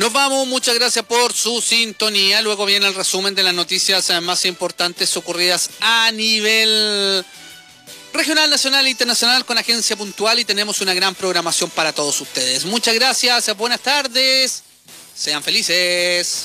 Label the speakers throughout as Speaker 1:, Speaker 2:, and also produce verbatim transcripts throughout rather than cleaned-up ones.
Speaker 1: Nos vamos, muchas gracias por su sintonía. Luego viene el resumen de las noticias más importantes ocurridas a nivel regional, nacional e internacional con Agencia Puntual, y tenemos una gran programación para todos ustedes. Muchas gracias, buenas tardes, sean felices.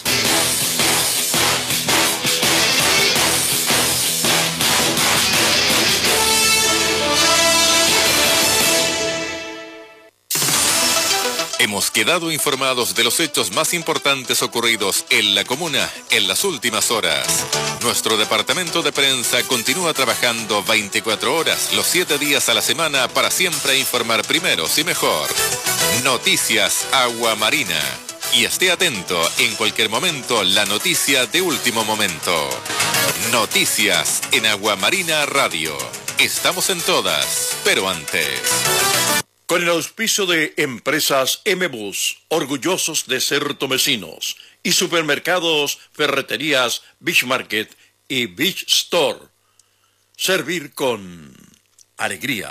Speaker 2: Hemos quedado informados de los hechos más importantes ocurridos en la comuna en las últimas horas. Nuestro departamento de prensa continúa trabajando veinticuatro horas, los siete días a la semana, para siempre informar primero y mejor. Noticias Agua Marina. Y esté atento, en cualquier momento, la noticia de último momento. Noticias en Agua Marina Radio. Estamos en todas, pero antes.
Speaker 3: Con el auspicio de Empresas M-Bus, orgullosos de ser tomecinos, y supermercados, ferreterías, Beach Market y Beach Store. Servir con alegría.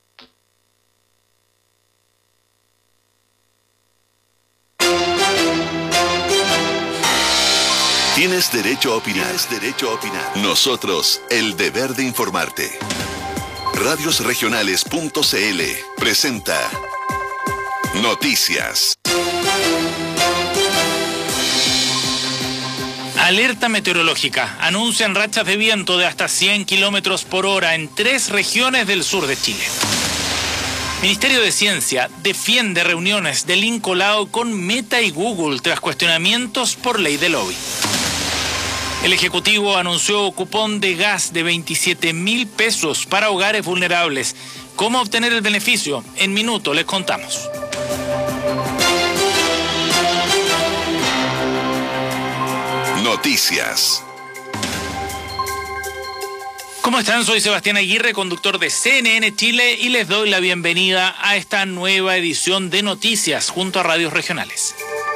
Speaker 4: Tienes derecho a opinar. Tienes derecho a opinar. Nosotros, el deber de informarte. radios regionales punto c l presenta Noticias.
Speaker 5: Alerta meteorológica. Anuncian rachas de viento de hasta cien kilómetros por hora en tres regiones del sur de Chile. Ministerio de Ciencia defiende reuniones del Incolao con Meta y Google tras cuestionamientos por ley de lobby. El Ejecutivo anunció cupón de gas de veintisiete mil pesos para hogares vulnerables. ¿Cómo obtener el beneficio? En minuto les contamos.
Speaker 4: Noticias.
Speaker 5: ¿Cómo están? Soy Sebastián Aguirre, conductor de C N N Chile, y les doy la bienvenida a esta nueva edición de Noticias junto a Radios Regionales.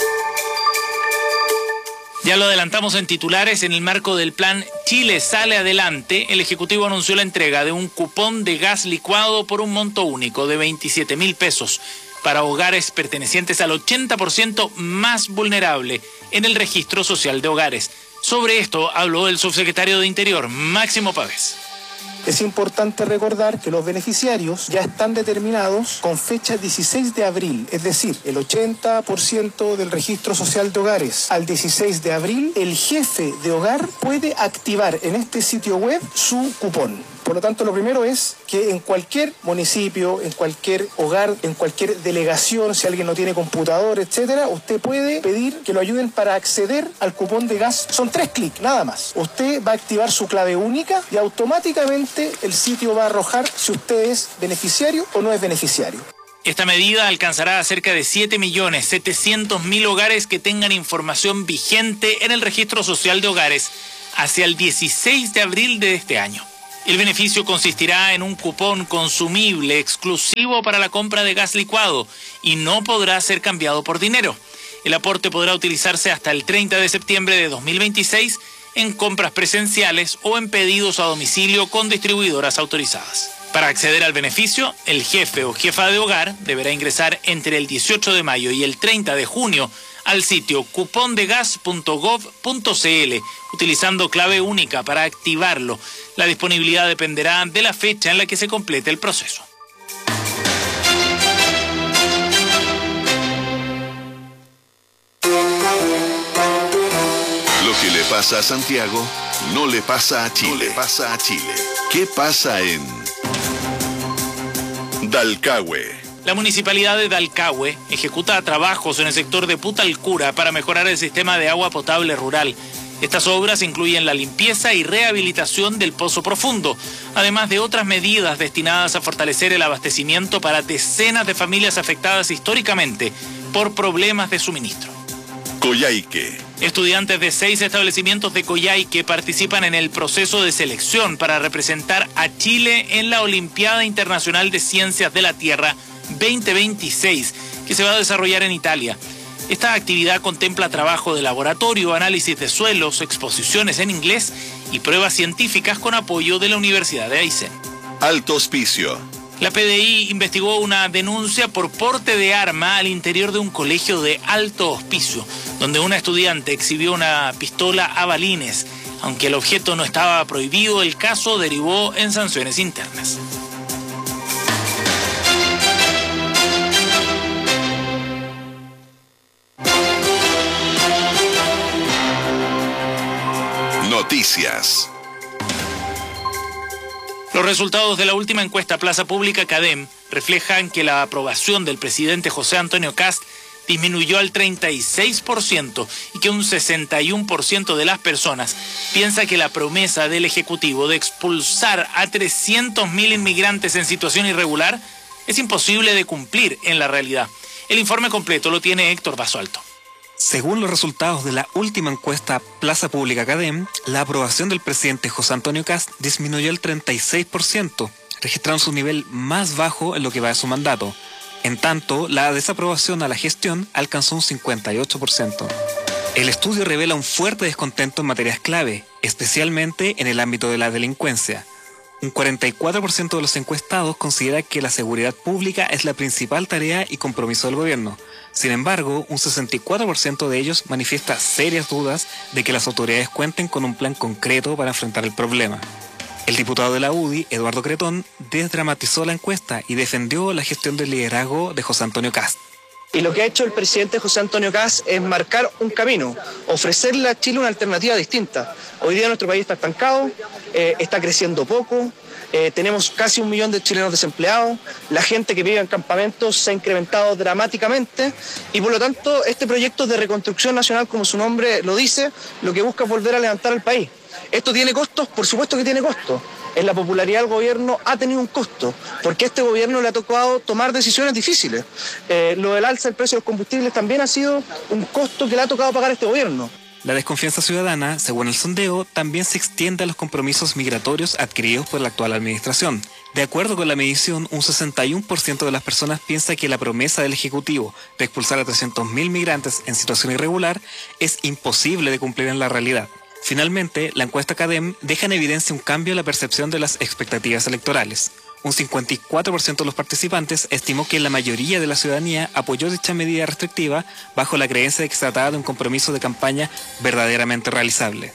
Speaker 5: Ya lo adelantamos en titulares. En el marco del plan Chile Sale Adelante, el Ejecutivo anunció la entrega de un cupón de gas licuado por un monto único de veintisiete mil pesos para hogares pertenecientes al ochenta por ciento más vulnerable en el Registro Social de Hogares. Sobre esto habló el subsecretario de Interior, Máximo Pavés.
Speaker 6: Es importante recordar que los beneficiarios ya están determinados con fecha dieciséis de abril, es decir, el ochenta por ciento del registro social de hogares. Al dieciséis de abril, el jefe de hogar puede activar en este sitio web su cupón. Por lo tanto, lo primero es que en cualquier municipio, en cualquier hogar, en cualquier delegación, si alguien no tiene computador, etcétera, usted puede pedir que lo ayuden para acceder al cupón de gas. Son tres clics, nada más. Usted va a activar su clave única y automáticamente el sitio va a arrojar si usted es beneficiario o no es beneficiario.
Speaker 5: Esta medida alcanzará a cerca de siete millones setecientos mil hogares que tengan información vigente en el Registro Social de Hogares hacia el dieciséis de abril de este año. El beneficio consistirá en un cupón consumible exclusivo para la compra de gas licuado y no podrá ser cambiado por dinero. El aporte podrá utilizarse hasta el treinta de septiembre de dos mil veintiséis en compras presenciales o en pedidos a domicilio con distribuidoras autorizadas. Para acceder al beneficio, el jefe o jefa de hogar deberá ingresar entre el dieciocho de mayo y el treinta de junio al sitio cupondegas punto gov punto c l, utilizando clave única para activarlo. La disponibilidad dependerá de la fecha en la que se complete el proceso.
Speaker 4: Lo que le pasa a Santiago no le pasa a Chile. No le pasa a Chile. ¿Qué pasa en Dalcahue?
Speaker 5: La Municipalidad de Dalcahue ejecuta trabajos en el sector de Putalcura para mejorar el sistema de agua potable rural. Estas obras incluyen la limpieza y rehabilitación del pozo profundo, además de otras medidas destinadas a fortalecer el abastecimiento para decenas de familias afectadas históricamente por problemas de suministro.
Speaker 4: Coyhaique.
Speaker 5: Estudiantes de seis establecimientos de Coyhaique participan en el proceso de selección para representar a Chile en la Olimpiada Internacional de Ciencias de la Tierra veinte veintiséis, que se va a desarrollar en Italia. Esta actividad contempla trabajo de laboratorio, análisis de suelos, exposiciones en inglés y pruebas científicas con apoyo de la Universidad de Aysén.
Speaker 4: Alto Hospicio.
Speaker 5: La P D I investigó una denuncia por porte de arma al interior de un colegio de Alto Hospicio, donde una estudiante exhibió una pistola a balines. Aunque el objeto no estaba prohibido, el caso derivó en sanciones internas.
Speaker 4: Noticias.
Speaker 5: Los resultados de la última encuesta Plaza Pública CADEM reflejan que la aprobación del presidente José Antonio Kast disminuyó al treinta y seis por ciento y que un sesenta y uno por ciento de las personas piensa que la promesa del Ejecutivo de expulsar a trescientos mil inmigrantes en situación irregular es imposible de cumplir en la realidad. El informe completo lo tiene Héctor Basualto.
Speaker 7: Según los resultados de la última encuesta Plaza Pública CADEM, la aprobación del presidente José Antonio Kast disminuyó el treinta y seis por ciento, registrando su nivel más bajo en lo que va de su mandato. En tanto, la desaprobación a la gestión alcanzó un cincuenta y ocho por ciento. El estudio revela un fuerte descontento en materias clave, especialmente en el ámbito de la delincuencia. Un cuarenta y cuatro por ciento de los encuestados considera que la seguridad pública es la principal tarea y compromiso del gobierno. Sin embargo, un sesenta y cuatro por ciento de ellos manifiesta serias dudas de que las autoridades cuenten con un plan concreto para enfrentar el problema. El diputado de la U D I, Eduardo Cretón, desdramatizó la encuesta y defendió la gestión del liderazgo de José Antonio Kast.
Speaker 8: Y lo que ha hecho el presidente José Antonio Kast es marcar un camino, ofrecerle a Chile una alternativa distinta. Hoy día nuestro país está estancado, eh, está creciendo poco, eh, tenemos casi un millón de chilenos desempleados, la gente que vive en campamentos se ha incrementado dramáticamente y por lo tanto este proyecto de reconstrucción nacional, como su nombre lo dice, lo que busca es volver a levantar al país. ¿Esto tiene costos? Por supuesto que tiene costos. En la popularidad del gobierno ha tenido un costo, porque a este gobierno le ha tocado tomar decisiones difíciles. Eh, lo del alza del precio de los combustibles también ha sido un costo que le ha tocado pagar a este gobierno.
Speaker 7: La desconfianza ciudadana, según el sondeo, también se extiende a los compromisos migratorios adquiridos por la actual administración. De acuerdo con la medición, un sesenta y uno por ciento de las personas piensa que la promesa del Ejecutivo de expulsar a trescientos mil migrantes en situación irregular es imposible de cumplir en la realidad. Finalmente, la encuesta CADEM deja en evidencia un cambio en la percepción de las expectativas electorales. Un cincuenta y cuatro por ciento de los participantes estimó que la mayoría de la ciudadanía apoyó dicha medida restrictiva bajo la creencia de que se trataba de un compromiso de campaña verdaderamente realizable.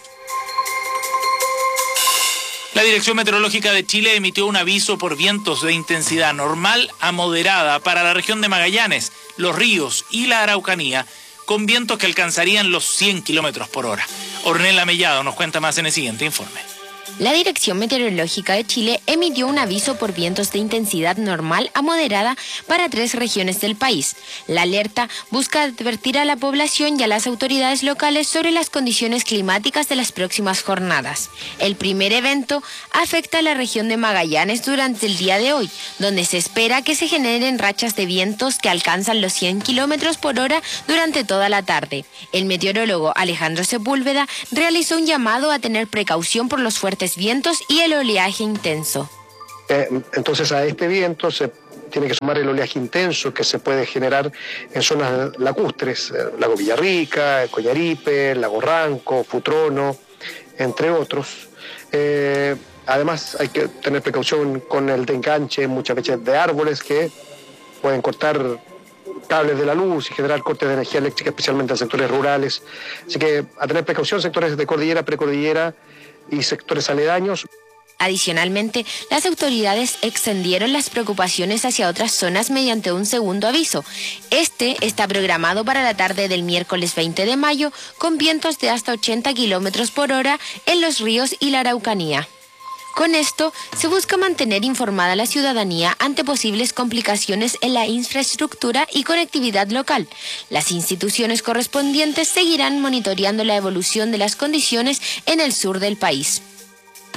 Speaker 5: La Dirección Meteorológica de Chile emitió un aviso por vientos de intensidad normal a moderada para la región de Magallanes, Los Ríos y la Araucanía, con vientos que alcanzarían los cien kilómetros por hora. Ornella Mellado nos cuenta más en el siguiente informe.
Speaker 9: La Dirección Meteorológica de Chile emitió un aviso por vientos de intensidad normal a moderada para tres regiones del país. La alerta busca advertir a la población y a las autoridades locales sobre las condiciones climáticas de las próximas jornadas. El primer evento afecta a la región de Magallanes durante el día de hoy, donde se espera que se generen rachas de vientos que alcanzan los cien kilómetros por hora durante toda la tarde. El meteorólogo Alejandro Sepúlveda realizó un llamado a tener precaución por los fuertes vientos y el oleaje intenso.
Speaker 10: Eh, entonces a este viento se tiene que sumar el oleaje intenso que se puede generar en zonas lacustres, eh, Lago Villarrica, Coñaripe, Lago Ranco, Futrono, entre otros. Eh, además hay que tener precaución con el desenganche muchas veces de árboles que pueden cortar cables de la luz y generar cortes de energía eléctrica, especialmente en sectores rurales. Así que a tener precaución sectores de cordillera, precordillera y sectores aledaños.
Speaker 9: Adicionalmente, las autoridades extendieron las preocupaciones hacia otras zonas mediante un segundo aviso. Este está programado para la tarde del miércoles veinte de mayo, con vientos de hasta ochenta kilómetros por hora en los ríos y la Araucanía. Con esto, se busca mantener informada a la ciudadanía ante posibles complicaciones en la infraestructura y conectividad local. Las instituciones correspondientes seguirán monitoreando la evolución de las condiciones en el sur del país.